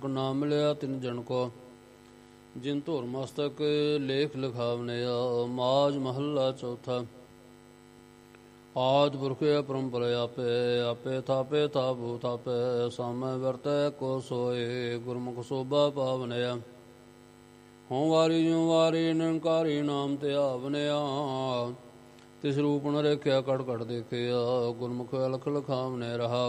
ਨਾ ਮਿਲਿਆ ਤਿਨ ਜਨ ਕੋ। ਜਿਨ ਧੁਰ ਮਸਤਕ ਲੇਖ ਲਿਖਾਵਨਿਆ। ਮਾਝ ਮਹੱਲਾ ਚੌਥਾ। ਆਦਿ ਪੁਰਖ ਅਪਰੰਪਰ ਆਪੇ। ਆਪੇ ਥਾਪੇ ਥਾਪੂ ਥਾਪੇ। ਸਾਮੈ ਵਰਤੈ ਕੋ ਸੋਏ। ਗੁਰਮੁਖ ਸੋਭਾ ਪਾਵਨਿਆ। ਹੋਂ ਵਾਰੀ ਜਿਉ ਵਾਰੀ ਨਿਰੰਕਾਰੀ ਨਾਮ ਤੇ ਆਵਨਿਆ। ਤਿਸ ਰੂਪ ਨ ਰੇਖਿਆ ਕਟ ਕਟ ਦੇਖਿਆ। ਗੁਰਮੁਖ ਅਲਖ ਲਖਾਵਨੇ ਰਹਾ।